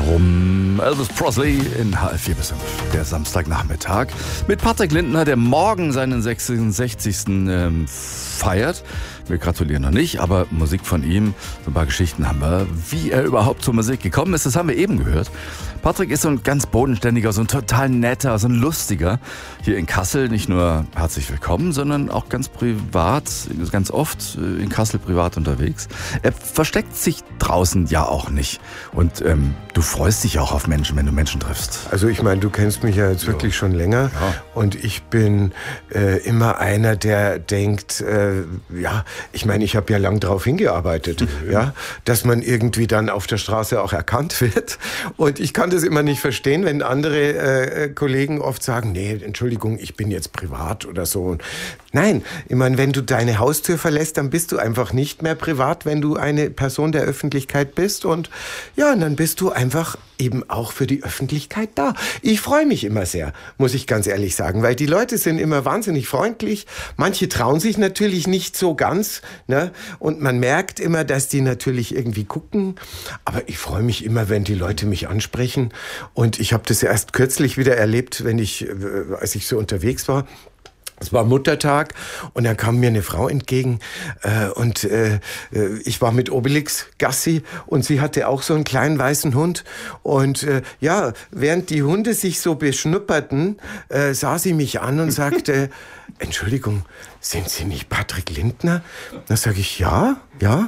Warum? Elvis Presley in HR4 bis 5, der Samstagnachmittag. Mit Patrick Lindner, der morgen seinen 66. feiert. Wir gratulieren noch nicht, aber Musik von ihm, so ein paar Geschichten haben wir. Wie er überhaupt zur Musik gekommen ist, das haben wir eben gehört. Patrick ist so ein ganz bodenständiger, so ein total netter, so ein lustiger. Hier in Kassel nicht nur herzlich willkommen, sondern auch ganz privat, ganz oft in Kassel privat unterwegs. Er versteckt sich draußen ja auch nicht. Und du freust dich auch auf Menschen, wenn du Menschen triffst. Also ich meine, du kennst mich ja jetzt wirklich schon länger. Ja. Und ich bin immer einer, der denkt, ich meine, ich habe ja lang darauf hingearbeitet, dass man irgendwie dann auf der Straße auch erkannt wird. Und ich kann das immer nicht verstehen, wenn andere Kollegen oft sagen, nee, Entschuldigung, ich bin jetzt privat oder so. Nein, ich meine, wenn du deine Haustür verlässt, dann bist du einfach nicht mehr privat, wenn du eine Person der Öffentlichkeit bist. Und ja, dann bist du einfach eben auch für die Öffentlichkeit da. Ich freue mich immer sehr, muss ich ganz ehrlich sagen, weil die Leute sind immer wahnsinnig freundlich. Manche trauen sich natürlich nicht so ganz, ne? Und man merkt immer, dass die natürlich irgendwie gucken. Aber ich freue mich immer, wenn die Leute mich ansprechen. Und ich habe das erst kürzlich wieder erlebt, als ich so unterwegs war. Es war Muttertag und dann kam mir eine Frau entgegen und ich war mit Obelix Gassi und sie hatte auch so einen kleinen weißen Hund und während die Hunde sich so beschnupperten, sah sie mich an und sagte, Entschuldigung, sind Sie nicht Patrick Lindner? Da sage ich, ja.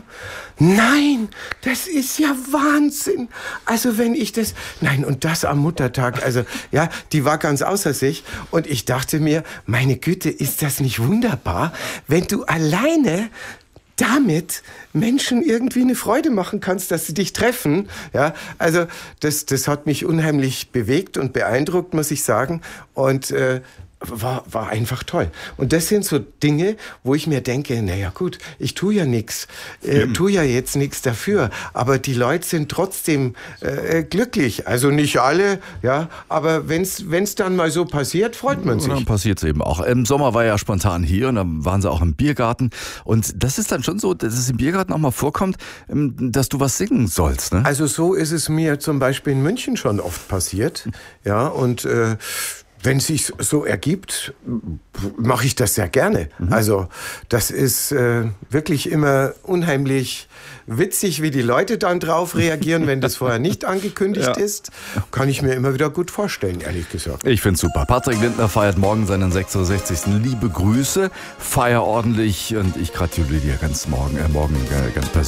Nein, das ist ja Wahnsinn. Also und das am Muttertag, die war ganz außer sich und ich dachte mir, meine Güte, ist das nicht wunderbar, wenn du alleine damit Menschen irgendwie eine Freude machen kannst, dass sie dich treffen. Ja, also das hat mich unheimlich bewegt und beeindruckt, muss ich sagen. Und war einfach toll. Und das sind so Dinge, wo ich mir denke, naja gut, ich tue ja nichts, tue ja jetzt nichts dafür, aber die Leute sind trotzdem glücklich. Also nicht alle, aber wenn's dann mal so passiert, freut man sich. Und dann passiert es eben auch. Im Sommer war ja spontan hier und dann waren sie auch im Biergarten. Und das ist dann schon so, dass es im Biergarten auch mal vorkommt, dass du was singen sollst, ne? Also so ist es mir zum Beispiel in München schon oft passiert. Ja, und wenn es sich so ergibt, mache ich das sehr gerne. Also das ist wirklich immer unheimlich witzig, wie die Leute dann drauf reagieren, wenn das vorher nicht angekündigt ist. Kann ich mir immer wieder gut vorstellen, ehrlich gesagt. Ich find's super. Patrick Lindner feiert morgen seinen 66. Liebe Grüße, feier ordentlich und ich gratuliere dir morgen ganz persönlich.